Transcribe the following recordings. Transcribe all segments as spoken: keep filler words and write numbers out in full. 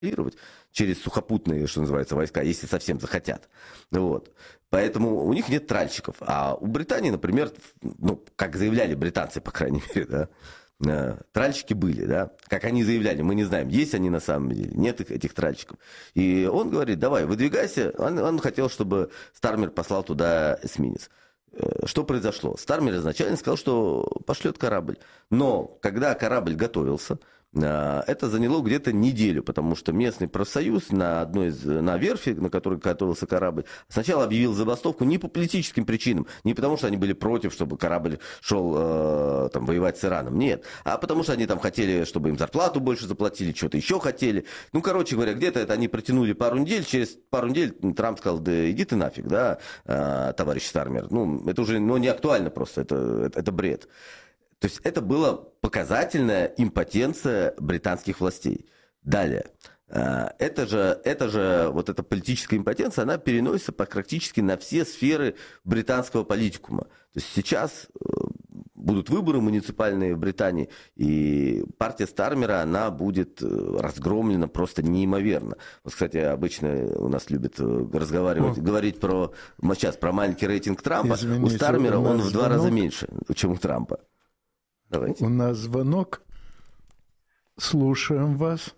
через сухопутные, что называется, войска, если совсем захотят. Вот. Поэтому у них нет тральщиков. А у Британии, например, ну, как заявляли британцы, по крайней мере, да, тральщики были, да, как они заявляли, мы не знаем, есть они на самом деле, нет их, этих тральщиков. И он говорит, давай, выдвигайся. Он, он хотел, чтобы Стармер послал туда эсминец. Что произошло? Стармер изначально сказал, что пошлет корабль. Но когда корабль готовился, это заняло где-то неделю, потому что местный профсоюз на одной из, на верфи, на которой готовился корабль, сначала объявил забастовку не по политическим причинам, не потому что они были против, чтобы корабль шел э, там, воевать с Ираном, нет, а потому что они там хотели, чтобы им зарплату больше заплатили, что-то еще хотели. Ну, короче говоря, где-то это они протянули пару недель, через пару недель Трамп сказал, да иди ты нафиг, да, э, товарищ Стармер. Ну, это уже ну, не актуально просто, это, это, это бред. То есть это была показательная импотенция британских властей. Далее. Это же, это же, вот эта политическая импотенция, она переносится практически на все сферы британского политикума. То есть сейчас будут выборы муниципальные в Британии, и партия Стармера, она будет разгромлена просто неимоверно. Вот, кстати, обычно у нас любят разговаривать, О. говорить про, сейчас, про маленький рейтинг Трампа. Извините, у Стармера он в два раза меньше, чем у Трампа. Давайте. У нас звонок. Слушаем вас.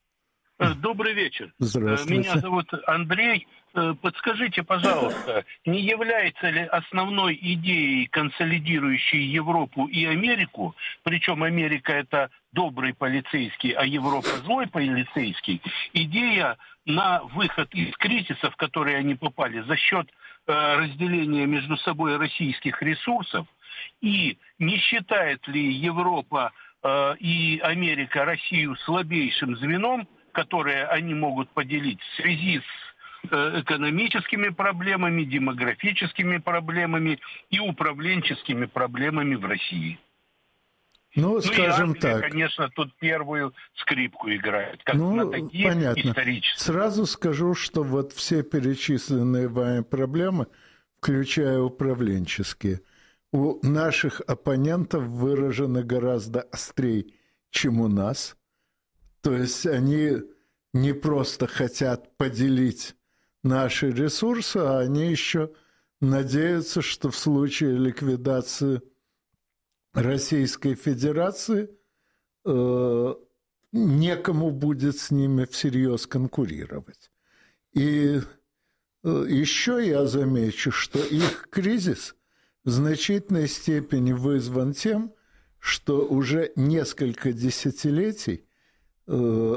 Добрый вечер. Здравствуйте. Меня зовут Андрей. Подскажите, пожалуйста, не является ли основной идеей, консолидирующей Европу и Америку, причем Америка это добрый полицейский, а Европа злой полицейский, идея на выход из кризиса, в которые они попали, за счет разделения между собой российских ресурсов? И не считает ли Европа э, и Америка Россию слабейшим звеном, которое они могут поделить в связи с э, экономическими проблемами, демографическими проблемами и управленческими проблемами в России? Ну, ну скажем и Англия, так. конечно, тут первую скрипку играет, как ну, на такие понятно. исторические. Сразу скажу, что вот все перечисленные вами проблемы, включая управленческие, у наших оппонентов выражены гораздо острее, чем у нас. То есть они не просто хотят поделить наши ресурсы, а они еще надеются, что в случае ликвидации Российской Федерации э, некому будет с ними всерьез конкурировать. И э, еще я замечу, что их кризис в значительной степени вызван тем, что уже несколько десятилетий э,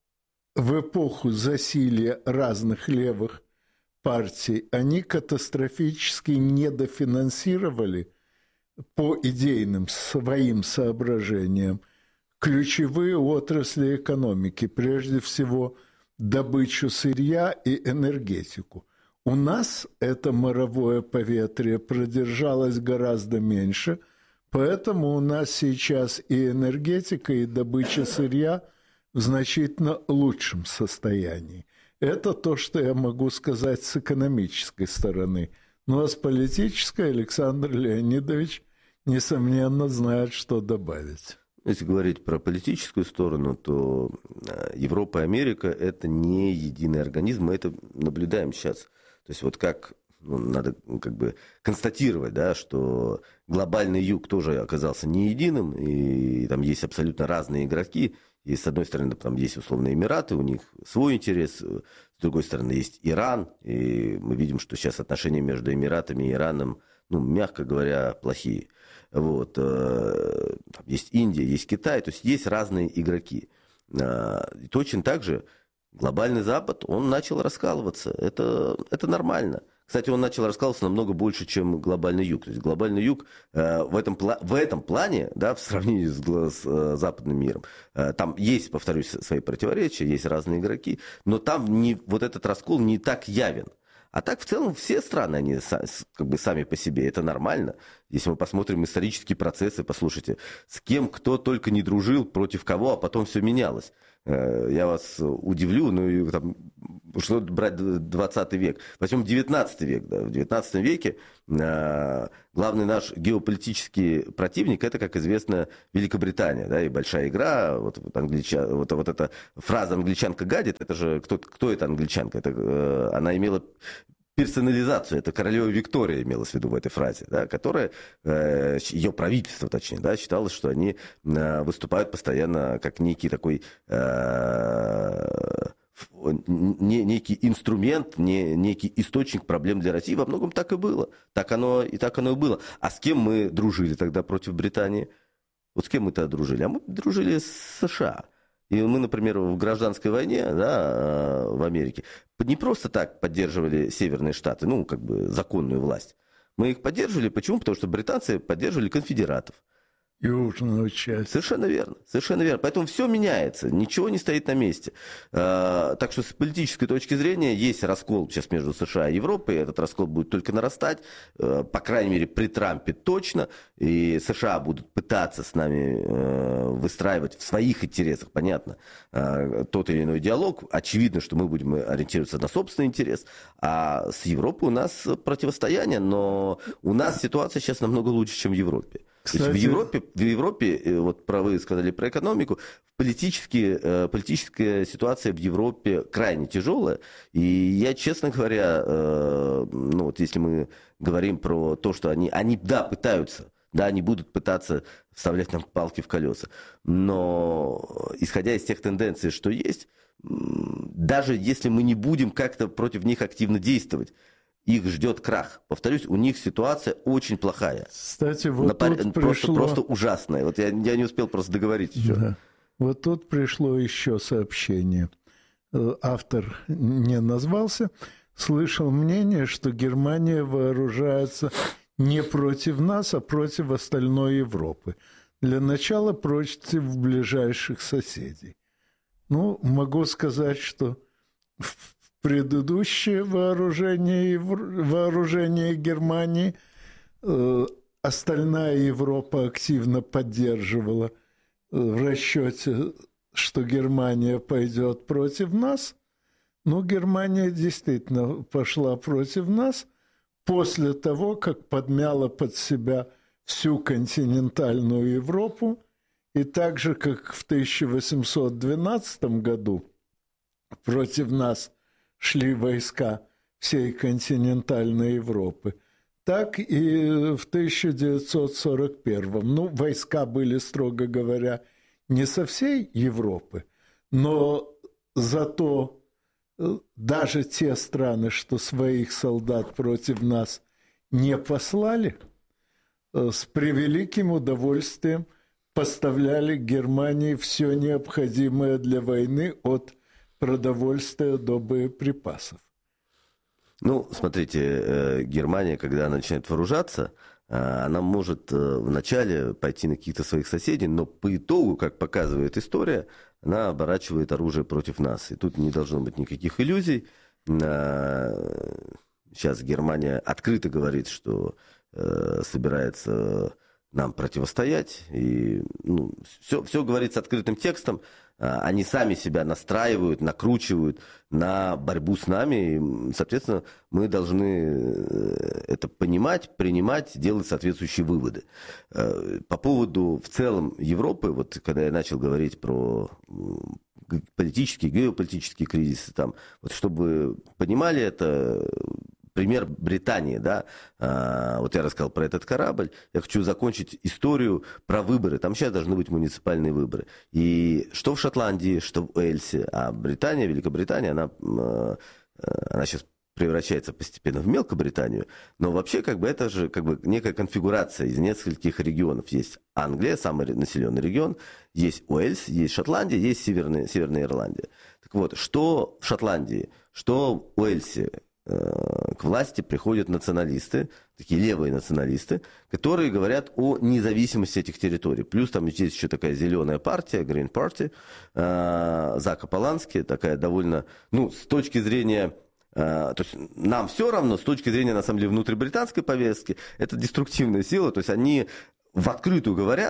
в эпоху засилья разных левых партий они катастрофически недофинансировали по идейным своим соображениям ключевые отрасли экономики, прежде всего добычу сырья и энергетику. У нас это моровое поветрие продержалось гораздо меньше, поэтому у нас сейчас и энергетика, и добыча сырья в значительно лучшем состоянии. Это то, что я могу сказать с экономической стороны. Ну а с политической Александр Леонидович, несомненно, знает, что добавить. Если говорить про политическую сторону, то Европа и Америка – это не единый организм, мы это наблюдаем сейчас. То есть вот как ну, надо как бы констатировать, да, что глобальный юг тоже оказался не единым, и там есть абсолютно разные игроки. И с одной стороны, там есть условно Эмираты, у них свой интерес, с другой стороны, есть Иран, и мы видим, что сейчас отношения между Эмиратами и Ираном, ну, мягко говоря, плохие. Вот. Там есть Индия, есть Китай, то есть есть разные игроки. И точно так же глобальный Запад, он начал раскалываться. Это, это нормально. Кстати, он начал раскалываться намного больше, чем глобальный юг. То есть глобальный юг э, в, этом, в этом плане, да, в сравнении с, с э, западным миром, э, там есть, повторюсь, свои противоречия, есть разные игроки, но там не, вот этот раскол не так явен. А так, в целом, все страны, они как бы сами по себе, это нормально. Если мы посмотрим исторические процессы, послушайте, с кем кто только не дружил, против кого, а потом все менялось. Я вас удивлю, ну, там, что брать двадцатый век? Возьмем девятнадцатый век. Да. В девятнадцатом веке э, главный наш геополитический противник, это, как известно, Великобритания. Да, и большая игра, вот, вот, англичан, вот, вот эта фраза «англичанка гадит», это же, кто, кто это англичанка? Это, э, она имела персонализацию, это королева Виктория имелась в виду в этой фразе, да, которая, э, ее правительство, точнее, да, считалось, что они э, выступают постоянно как некий такой э, не, некий инструмент, не, некий источник проблем для России. Во многом так и было. Так оно, и так оно и было. А с кем мы дружили тогда против Британии? Вот с кем мы-то дружили? А мы дружили с США. И мы, например, в гражданской войне, да, в Америке не просто так поддерживали Северные Штаты, ну, как бы законную власть. Мы их поддерживали. Почему? Потому что британцы поддерживали конфедератов. Южную часть. Совершенно верно, совершенно верно. Поэтому все меняется, ничего не стоит на месте. Так что с политической точки зрения есть раскол сейчас между США и Европой. Этот раскол будет только нарастать, по крайней мере, при Трампе точно. И США будут пытаться с нами выстраивать в своих интересах, понятно, тот или иной диалог. Очевидно, что мы будем ориентироваться на собственный интерес. А с Европой у нас противостояние, но у нас ситуация сейчас намного лучше, чем в Европе. Кстати, в Европе, в Европе, вот про вы сказали про экономику, политические, политическая ситуация в Европе крайне тяжелая. И я, честно говоря, ну вот если мы говорим про то, что они, они да, пытаются, да, они будут пытаться вставлять нам палки в колеса. Но исходя из тех тенденций, что есть, даже если мы не будем как-то против них активно действовать, их ждет крах. Повторюсь, у них ситуация очень плохая. Кстати, вот Напар... тут просто, пришло... просто ужасная. Вот я, я не успел просто договорить еще. Да. Вот тут пришло еще сообщение. Автор не назвался. Слышал мнение, что Германия вооружается не против нас, а против остальной Европы. Для начала против ближайших соседей. Ну, могу сказать, что предыдущее вооружение, вооружение Германии э, остальная Европа активно поддерживала в расчете, что Германия пойдет против нас. Но Германия действительно пошла против нас после того, как подмяла под себя всю континентальную Европу. И так же, как в тысяча восемьсот двенадцатом году против нас шли войска всей континентальной Европы, так и в тысяча девятьсот сорок первом. Ну, войска были, строго говоря, не со всей Европы, но зато даже те страны, что своих солдат против нас не послали, с превеликим удовольствием поставляли Германии все необходимое для войны от продовольствия до боеприпасов. Ну, смотрите, Германия, когда она начинает вооружаться, она может вначале пойти на каких-то своих соседей, но по итогу, как показывает история, она оборачивает оружие против нас. И тут не должно быть никаких иллюзий. Сейчас Германия открыто говорит, что собирается нам противостоять. И ну, все, все говорится открытым текстом. Они сами себя настраивают, накручивают на борьбу с нами. И, соответственно, мы должны это понимать, принимать, делать соответствующие выводы. По поводу в целом Европы, вот когда я начал говорить про политические, геополитические кризисы, там, вот чтобы вы понимали это... Пример Британии, да, а, вот я рассказал про этот корабль, я хочу закончить историю про выборы, там сейчас должны быть муниципальные выборы, и что в Шотландии, что в Уэльсе, а Британия, Великобритания, она, она сейчас превращается постепенно в Мелкобританию, но вообще как бы это же как бы некая конфигурация из нескольких регионов, есть Англия, самый населенный регион, есть Уэльс, есть Шотландия, есть Северная, Северная Ирландия. Так вот, что в Шотландии, что в Уэльсе, к власти приходят националисты, такие левые националисты, которые говорят о независимости этих территорий. Плюс там есть еще такая зеленая партия, Green Party, Зака Полански, такая довольно, ну, с точки зрения, то есть нам все равно, с точки зрения, на самом деле, внутрибританской повестки, это деструктивная сила, то есть они в открытую говорят,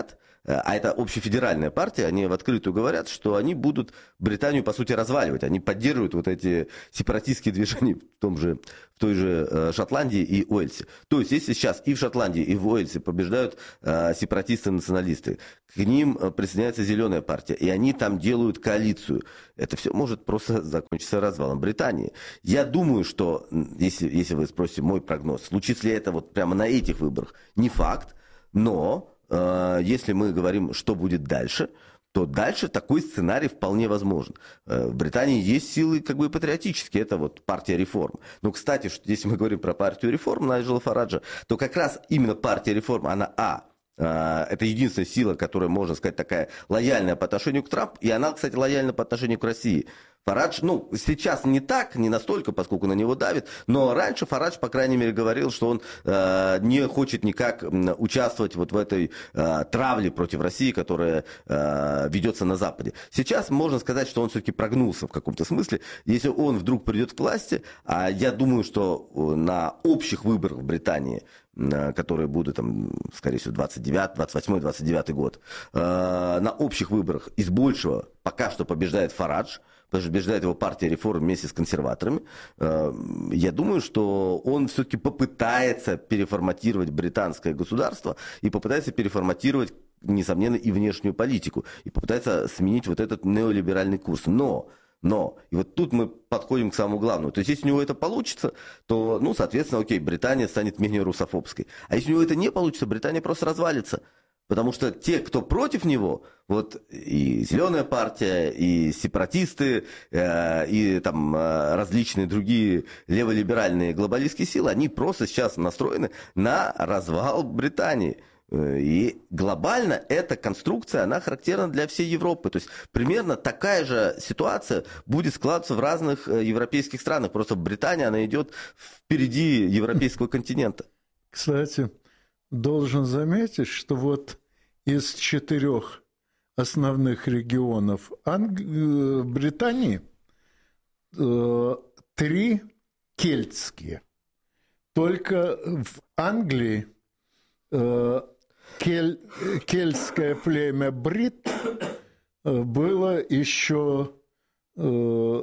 а это общефедеральная партия, они в открытую говорят, что они будут Британию, по сути, разваливать. Они поддерживают вот эти сепаратистские движения в, том же, в той же Шотландии и Уэльсе. То есть, если сейчас и в Шотландии, и в Уэльсе побеждают э, сепаратисты-националисты, к ним присоединяется Зеленая партия, и они там делают коалицию, это все может просто закончиться развалом Британии. Я думаю, что, если, если вы спросите мой прогноз, случится ли это вот прямо на этих выборах, не факт, но э, если мы говорим, что будет дальше, то дальше такой сценарий вполне возможен. В Британии есть силы как бы патриотические, это вот партия реформ. Но, кстати, если мы говорим про партию реформ Найджела Фараджа, то как раз именно партия реформ, она, а, это единственная сила, которая, можно сказать, такая лояльная по отношению к Трампу, и она, кстати, лояльна по отношению к России. Фарадж, ну, сейчас не так, не настолько, поскольку на него давит, но раньше Фарадж, по крайней мере, говорил, что он э, не хочет никак участвовать вот в этой э, травле против России, которая э, ведется на Западе. Сейчас можно сказать, что он все-таки прогнулся в каком-то смысле. Если он вдруг придет к власти, а я думаю, что на общих выборах в Британии, которые будут, там, скорее всего, двадцать девятый, двадцать восьмой, двадцать девятый год, э, на общих выборах из большего пока что побеждает Фарадж, побеждает его партия реформ вместе с консерваторами. Я думаю, что он все-таки попытается переформатировать британское государство и попытается переформатировать, несомненно, и внешнюю политику, и попытается сменить вот этот неолиберальный курс. Но, но, и вот тут мы подходим к самому главному. То есть, если у него это получится, то, ну, соответственно, окей, Британия станет менее русофобской. А если у него это не получится, Британия просто развалится. Потому что те, кто против него, вот и Зеленая партия, и сепаратисты, э, и там э, различные другие леволиберальные глобалистские силы, они просто сейчас настроены на развал Британии. И глобально эта конструкция, она характерна для всей Европы. То есть примерно такая же ситуация будет складываться в разных европейских странах. Просто Британия, она идет впереди европейского континента. Кстати, должен заметить, что вот из четырех основных регионов Анг... Британии э, три кельтские. Только в Англии э, кель... кельтское племя брит э, было еще э,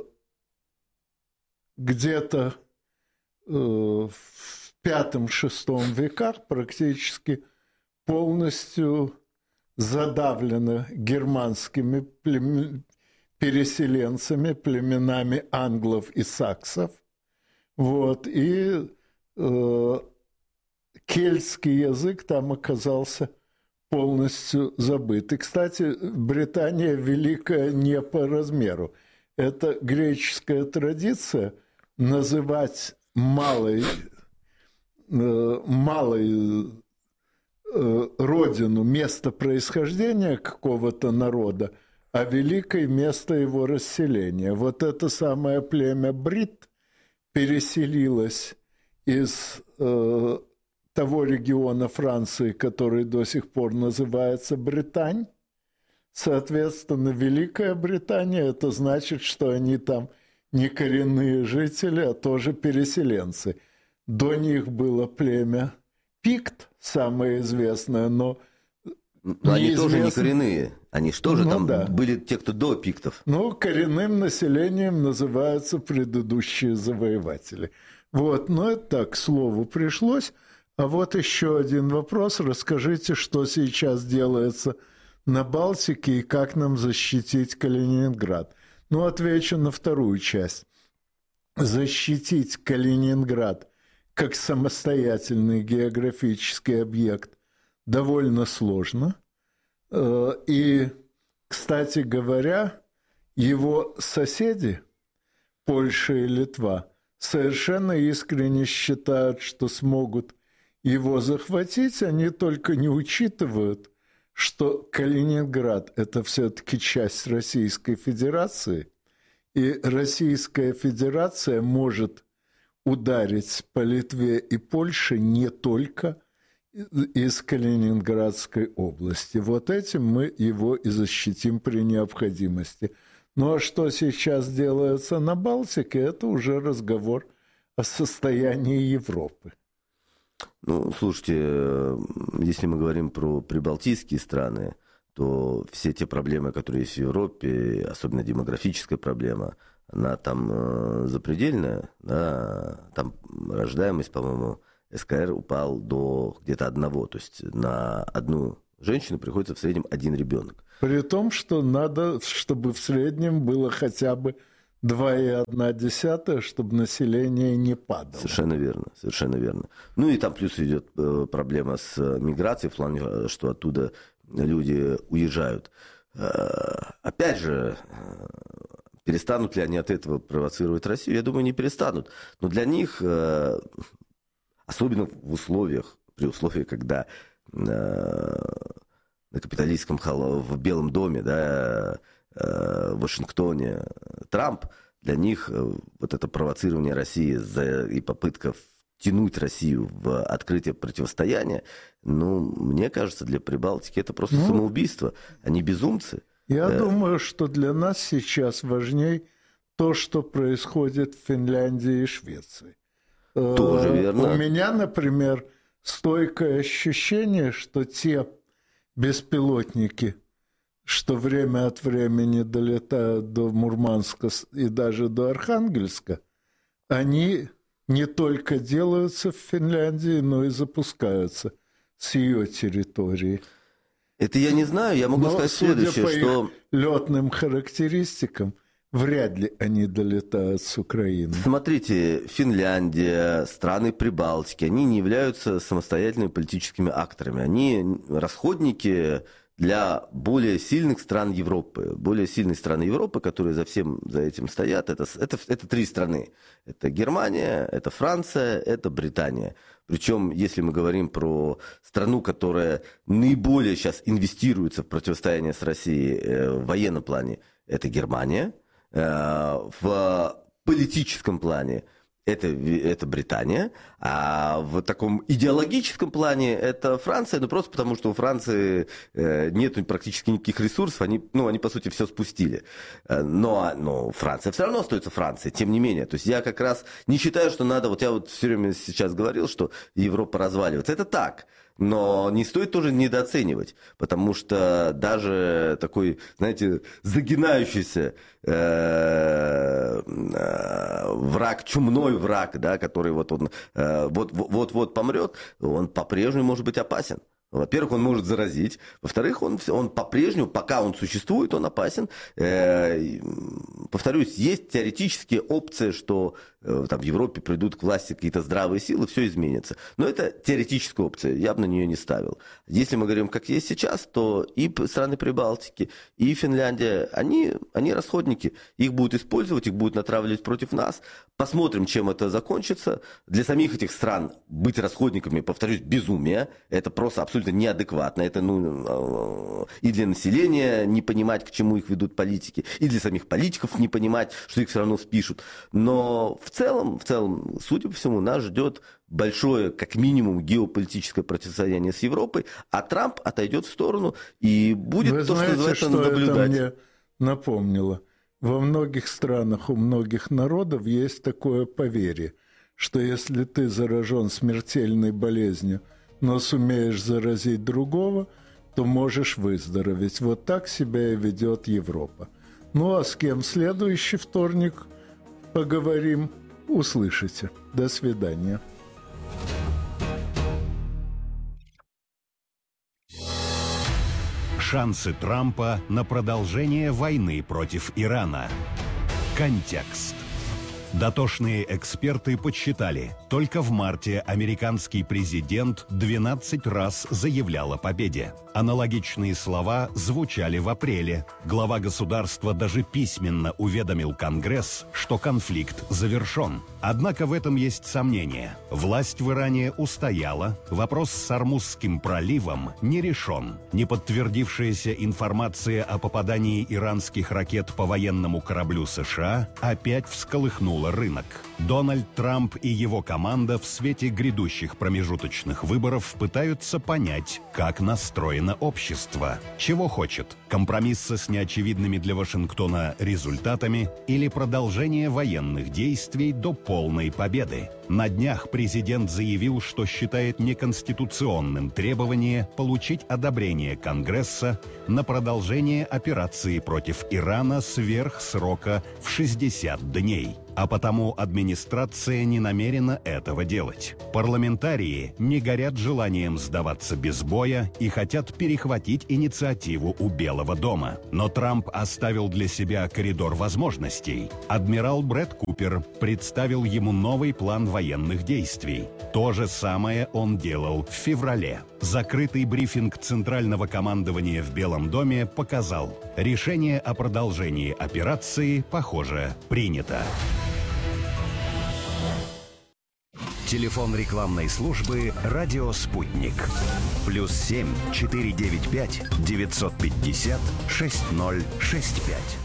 где-то э, в пятом-шестом веках практически полностью задавлено германскими плем... переселенцами, племенами англов и саксов. Вот. И э, кельтский язык там оказался полностью забыт. И, кстати, Британия великая не по размеру. Это греческая традиция называть малой малой э, родину, место происхождения какого-то народа, а великой место его расселения. Вот это самое племя брит переселилось из э, того региона Франции, который до сих пор называется Британь. Соответственно, Великая Британия, это значит, что они там не коренные жители, а тоже переселенцы. До них было племя Пикт, самое известное, но... Но они тоже не коренные. Они же тоже ну, там да. были те, кто до пиктов. Ну, коренным населением называются предыдущие завоеватели. Вот, но это так, к слову пришлось. А вот еще один вопрос. Расскажите, что сейчас делается на Балтике и как нам защитить Калининград. Ну, отвечу на вторую часть. Защитить Калининград как самостоятельный географический объект довольно сложно. И, кстати говоря, его соседи, Польша и Литва, совершенно искренне считают, что смогут его захватить. Они только не учитывают, что Калининград – это все-таки часть Российской Федерации, и Российская Федерация может ударить по Литве и Польше не только из Калининградской области. Вот этим мы его и защитим при необходимости. Ну а что сейчас делается на Балтике, это уже разговор о состоянии Европы. Ну, слушайте, если мы говорим про прибалтийские страны, то все те проблемы, которые есть в Европе, особенно демографическая проблема, она там э, запредельная, да, там рождаемость, по-моему, СКР упал до где-то одного, то есть на одну женщину приходится в среднем один ребенок. При том, что надо, чтобы в среднем было хотя бы два и одна десятая, чтобы население не падало. Совершенно верно, совершенно верно. Ну и там плюс идет э, проблема с миграцией, в плане, что оттуда люди уезжают. Э, опять же, э, перестанут ли они от этого провоцировать Россию? Я думаю, не перестанут. Но для них, э, особенно в условиях, при условии, когда э, на капиталистском холо, в Белом доме, да, э, в Вашингтоне Трамп, для них э, вот это провоцирование России за, и попытка втянуть Россию в открытие противостояния, ну, мне кажется, для Прибалтики это просто ну, самоубийство. Они безумцы. Я э... думаю, что для нас сейчас важнее то, что происходит в Финляндии и Швеции. Тоже э, верно. У меня, например, стойкое ощущение, что те беспилотники, что время от времени долетают до Мурманска и даже до Архангельска, они не только делаются в Финляндии, но и запускаются с ее территории. Это я не знаю, я могу но, сказать следующее, судя по что... их летным характеристикам, вряд ли они долетают с Украины. Смотрите, Финляндия, страны Прибалтики, они не являются самостоятельными политическими акторами. Они расходники для более сильных стран Европы. Более сильные страны Европы, которые за всем за этим стоят, это, это, это три страны. Это Германия, это Франция, это Британия. Причем, если мы говорим про страну, которая наиболее сейчас инвестируется в противостояние с Россией э, в военном плане, это Германия. Э, в политическом плане Это, это Британия, а в таком идеологическом плане это Франция, ну просто потому, что у Франции э, нет практически никаких ресурсов, они, ну, они по сути все спустили. Но, но Франция все равно остается Францией, тем не менее. То есть я как раз не считаю, что надо, вот я вот все время сейчас говорил, что Европа разваливается. Это так. Но не стоит тоже недооценивать, потому что даже такой, знаете, загинающийся э, э, враг, чумной враг, да, который вот он э, вот, вот, вот помрет, он по-прежнему может быть опасен. Во-первых, он может заразить. Во-вторых, он, он по-прежнему, пока он существует, он опасен. Э, повторюсь, есть теоретические опции, что э, там, в Европе придут к власти какие-то здравые силы, все изменится. Но это теоретическая опция, я бы на нее не ставил. Если мы говорим, как есть сейчас, то и страны Прибалтики, и Финляндия, они, они расходники. Их будут использовать, их будут натравливать против нас. Посмотрим, чем это закончится. Для самих этих стран быть расходниками, повторюсь, безумие. Это просто абсолютно неадекватно. Это, ну, и для населения не понимать, к чему их ведут политики, и для самих политиков не понимать, что их все равно спишут. Но в целом, в целом, судя по всему, нас ждет большое, как минимум, геополитическое противостояние с Европой, а Трамп отойдет в сторону и будет Вы то, знаете, что называется, что наблюдать. Это мне напомнило. Во многих странах у многих народов есть такое поверье, что если ты заражен смертельной болезнью, но сумеешь заразить другого, то можешь выздороветь. Вот так себя и ведет Европа. Ну а с кем в следующий вторник поговорим, услышите. До свидания. Шансы Трампа на продолжение войны против Ирана. Контекст. Дотошные эксперты подсчитали, только в марте американский президент двенадцать раз заявлял о победе. Аналогичные слова звучали в апреле. Глава государства даже письменно уведомил Конгресс, что конфликт завершен. Однако в этом есть сомнение. Власть в Иране устояла, вопрос с Ормузским проливом не решен. Неподтвердившаяся информация о попадании иранских ракет по военному кораблю США опять всколыхнула рынок. Дональд Трамп и его команда в свете грядущих промежуточных выборов пытаются понять, как настроено общество. Чего хочет? Компромисса с неочевидными для Вашингтона результатами или продолжение военных действий до полной победы? На днях президент заявил, что считает неконституционным требование получить одобрение Конгресса на продолжение операции против Ирана сверх срока в шестьдесят дней. А потому администрация не намерена этого делать. Парламентарии не горят желанием сдаваться без боя и хотят перехватить инициативу у Белого дома. Но Трамп оставил для себя коридор возможностей. Адмирал Брэд Купер представил ему новый план военных действий. То же самое он делал в феврале. Закрытый брифинг Центрального командования в Белом доме показал, решение о продолжении операции, похоже, принято. Телефон рекламной службы «Радио Спутник». Плюс семь четыре девять пять девятьсот пятьдесят шесть ноль шесть пять.